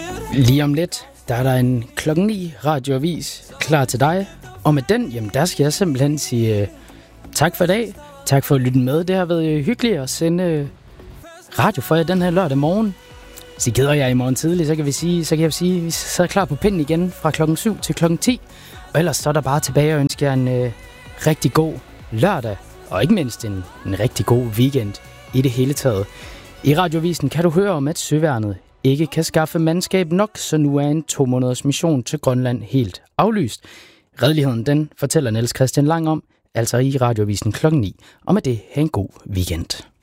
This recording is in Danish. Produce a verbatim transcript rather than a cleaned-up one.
Lige om lidt, der er der en klokken ni radioavis klar til dig. Og med den, jamen der skal jeg simpelthen sige uh, tak for i dag. Tak for at lytte med. Det har været hyggeligt at sende uh, radio for jer den her lørdag morgen. Hvis I gider jer i morgen tidlig, så kan vi sige, så kan jeg sige, at vi sidder klar på pinden igen fra klokken syv til klokken ti. Og ellers så er der bare tilbage og ønsker jer en uh, rigtig god lørdag. Og ikke mindst en, en rigtig god weekend i det hele taget. I radiovisen kan du høre om, at Søværnet ikke kan skaffe mandskab nok, så nu er en to måneders mission til Grønland helt aflyst. Redeligheden, den fortæller Niels Christian Lang om, altså i radiovisen klokken ni. Og med det, have en god weekend.